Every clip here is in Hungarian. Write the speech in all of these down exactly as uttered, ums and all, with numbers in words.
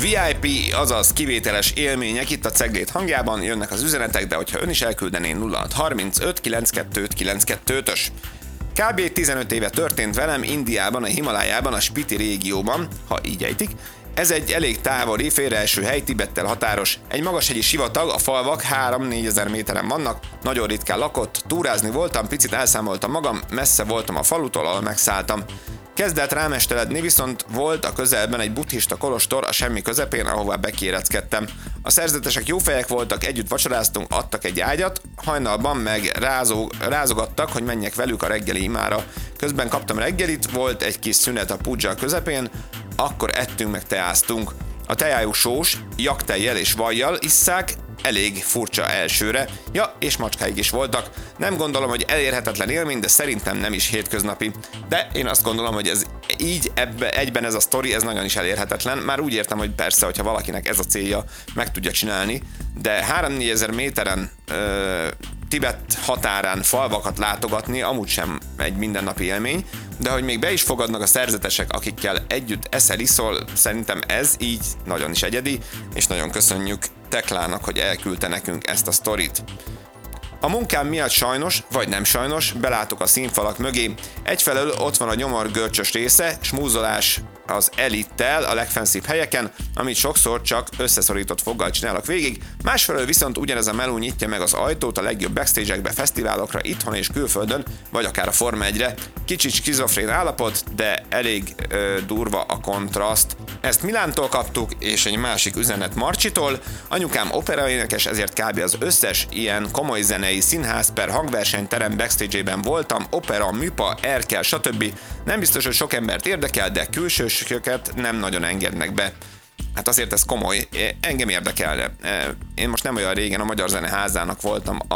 vé i pé, azaz kivételes élmények itt a Ceglét hangjában, jönnek az üzenetek, de hogyha ön is elküldené nulla hat harmincöt kilencvenkettő kilencvenkettős. Kb. tizenöt éve történt velem Indiában, a Himalájában, a Spiti régióban, ha így ejtik. Ez egy elég távoli, félreeső hely, Tibettel határos. Egy magashegyi sivatag, a falvak három-négyezer méteren vannak, nagyon ritkán lakott, túrázni voltam, picit elszámoltam magam, messze voltam a falutól, ahol megszálltam. Kezdett rám esteledni, viszont volt a közelben egy buddhista kolostor a semmi közepén, ahová bekéreckedtem. A szerzetesek jó fejek voltak, együtt vacsoráztunk, adtak egy ágyat, hajnalban meg rázó, rázogattak, hogy menjek velük a reggeli imára. Közben kaptam reggelit, volt egy kis szünet a pudzsa közepén, akkor ettünk meg teáztunk. A teájuk sós, jaktejjel és vajjal isszák, elég furcsa elsőre, ja, és macskáig is voltak. Nem gondolom, hogy elérhetetlen élmény, de szerintem nem is hétköznapi. De én azt gondolom, hogy ez így ebbe, egyben ez a sztori, ez nagyon is elérhetetlen. Már úgy értem, hogy persze, hogyha valakinek ez a célja, meg tudja csinálni, de három-négyezer méteren ö, Tibet határán falvakat látogatni amúgy sem egy mindennapi élmény, de hogy még be is fogadnak a szerzetesek, akikkel együtt eszel, iszol, szerintem ez így nagyon is egyedi, és nagyon köszönjük Teklának, hogy elküldte nekünk ezt a sztorit. A munkám miatt sajnos, vagy nem sajnos, belátok a színfalak mögé. Egyfelől ott van a nyomorgörcsös része, smúzolás az elittel a legfenszibb helyeken, amit sokszor csak összeszorított foggal csinálok végig, másfelől viszont ugyanez a meló nyitja meg az ajtót a legjobb backstage-ekbe, fesztiválokra, itthon és külföldön, vagy akár a Forma egyre. Kicsit skizofrén állapot, de elég ö, durva a kontraszt. Ezt Milántól kaptuk, és egy másik üzenet Marcsitól. Anyukám operaénekes, ezért kb. Az összes ilyen komoly zenei színház per hangversenyterem backstage-ében voltam, opera, műpa, erkel, stb. Nem biztos, hogy sok embert érdekel, de külsősöket nem nagyon engednek be. Hát azért ez komoly, engem érdekel. Én most nem olyan régen a Magyar Zeneházának voltam a,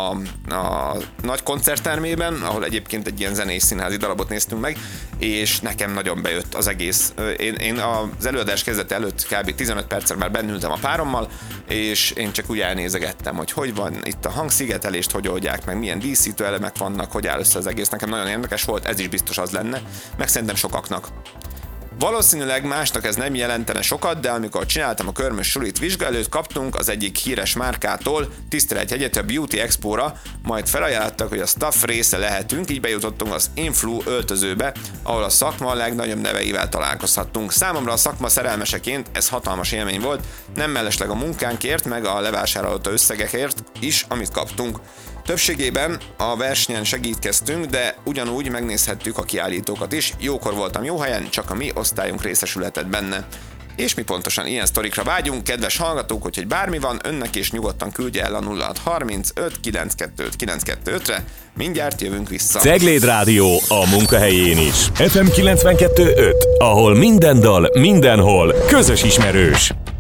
a nagy koncerttermében, ahol egyébként egy ilyen zenés színházi darabot néztünk meg, és nekem nagyon bejött az egész. Én, én az előadás kezdete előtt kb. tizenöt perccel már bennültem a párommal, és én csak úgy elnézegettem, hogy hogy van itt a hangszigetelést, hogy oldják meg, milyen díszítő elemek vannak, hogy áll össze az egész. Nekem nagyon érdekes volt, ez is biztos az lenne, meg szerintem sokaknak. Valószínűleg másnak ez nem jelentene sokat, de amikor csináltam a körmös sulit vizsga előtt, kaptunk az egyik híres márkától tiszteletjegyet a Beauty Expo-ra, majd felajánlottak, hogy a staff része lehetünk, így bejutottunk az Influ öltözőbe, ahol a szakma legnagyobb neveivel találkozhattunk. Számomra a szakma szerelmeseként ez hatalmas élmény volt, nem mellesleg a munkánkért, meg a levásárolt összegekért is, amit kaptunk. Többségében a versenyen segítkeztünk, de ugyanúgy megnézhettük a kiállítókat is. Jókor voltam jó helyen, csak a mi osztályunk részesülhetett benne. És mi pontosan ilyen sztorikra vágyunk, kedves hallgatók, hogy bármi van, önnek is nyugodtan küldje el a nulla hat harmincöt kilencvenkettő kilencvenkettőre. Mindjárt jövünk vissza. Cegléd Rádió a munkahelyén is. ef em kilencvenkettő öt, ahol minden dal, mindenhol közös ismerős.